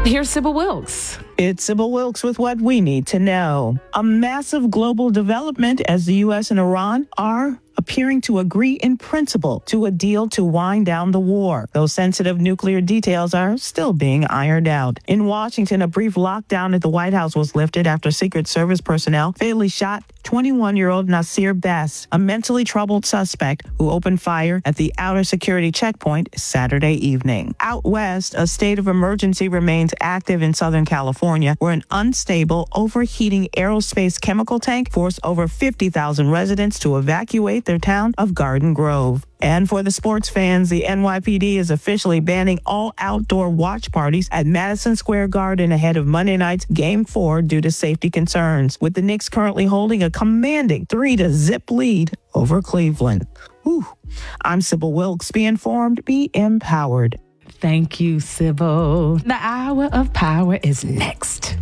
Here's Sybil Wilkes. It's Sybil Wilkes with what we need to know. A massive global development as the U.S. and Iran are appearing to agree in principle to a deal to wind down the war, though sensitive nuclear details are still being ironed out. In Washington, a brief lockdown at the White House was lifted after Secret Service personnel fatally shot 21-year-old Nasir Bass, a mentally troubled suspect who opened fire at the outer security checkpoint Saturday evening. Out west, a state of emergency remains active in Southern California, where an unstable, overheating aerospace chemical tank forced over 50,000 residents to evacuate their town of Garden Grove. And for the sports fans, the NYPD is officially banning all outdoor watch parties at Madison Square Garden ahead of Monday night's Game 4 due to safety concerns, with the Knicks currently holding a commanding 3-0 lead over Cleveland. Whew. I'm Sybil Wilkes. Be informed, be empowered. Thank you, Sybil. The hour of power is next.